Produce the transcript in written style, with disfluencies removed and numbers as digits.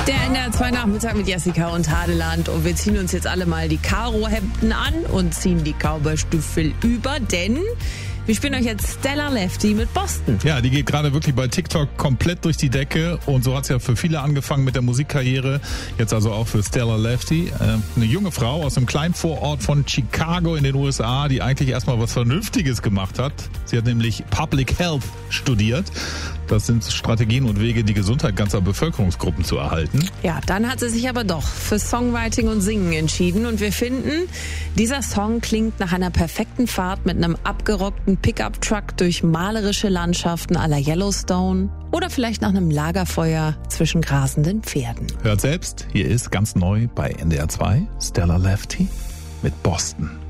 Der NDR 2 Nachmittag mit Jessica und Hadeland. Und wir ziehen uns jetzt alle mal die Karo-Hemden an und ziehen die Cowboy-Stiefel über, denn wir spielen euch jetzt Stellar Lefty mit Boston. Ja, die geht gerade wirklich bei TikTok komplett durch die Decke und so hat's ja für viele angefangen mit der Musikkarriere. Jetzt also auch für Stellar Lefty. Eine junge Frau aus einem kleinen Vorort von Chicago in den USA, die eigentlich erstmal was Vernünftiges gemacht hat. Sie hat nämlich Public Health studiert. Das sind Strategien und Wege, die Gesundheit ganzer Bevölkerungsgruppen zu erhalten. Ja, dann hat sie sich aber doch für Songwriting und Singen entschieden. Und wir finden, dieser Song klingt nach einer perfekten Fahrt mit einem abgerockten Pickup-Truck durch malerische Landschaften à la Yellowstone oder vielleicht nach einem Lagerfeuer zwischen grasenden Pferden. Hört selbst, hier ist ganz neu bei NDR 2 Stellar Lefty mit Boston.